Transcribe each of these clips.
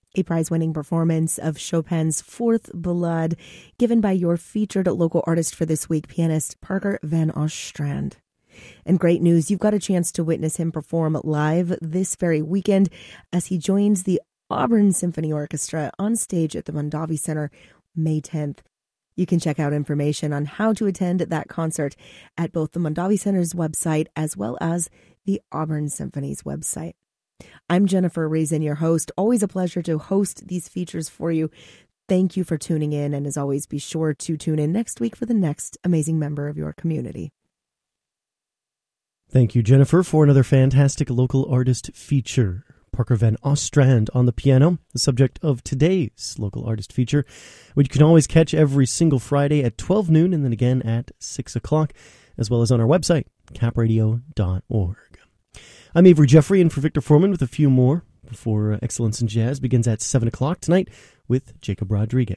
a prize-winning performance of Chopin's Fourth Ballade given by your featured local artist for this week, pianist Parker Van Ostrand. And great news, you've got a chance to witness him perform live this very weekend as he joins the Auburn Symphony Orchestra on stage at the Mondavi Center May 10th. You can check out information on how to attend that concert at both the Mondavi Center's website as well as the Auburn Symphony's website. I'm Jennifer Reason, your host. Always a pleasure to host these features for you. Thank you for tuning in, and as always, be sure to tune in next week for the next amazing member of your community. Thank you, Jennifer, for another fantastic local artist feature. Parker Van Ostrand on the piano, the subject of today's local artist feature, which you can always catch every single Friday at 12 noon and then again at 6 o'clock, as well as on our website, capradio.org. I'm Avery Jeffrey, in for Victor Foreman with a few more before Excellence in Jazz begins at 7 o'clock tonight with Jacob Rodriguez.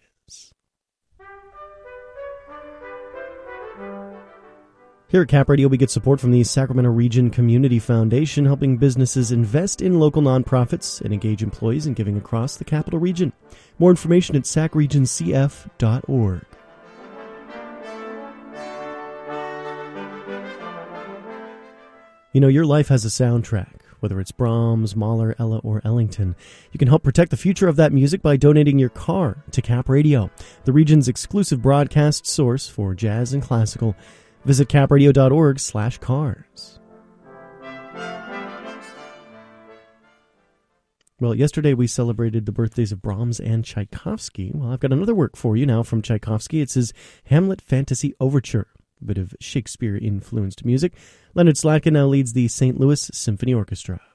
Here at Cap Radio, we get support from the Sacramento Region Community Foundation, helping businesses invest in local nonprofits and engage employees in giving across the Capital Region. More information at sacregion.cf.org. You know, your life has a soundtrack. Whether it's Brahms, Mahler, Ella, or Ellington, you can help protect the future of that music by donating your car to Cap Radio, the region's exclusive broadcast source for jazz and classical. Visit capradio.org/cars. Well, yesterday we celebrated the birthdays of Brahms and Tchaikovsky. Well, I've got another work for you now from Tchaikovsky. It's his Hamlet Fantasy Overture, a bit of Shakespeare-influenced music. Leonard Slatkin now leads the St. Louis Symphony Orchestra.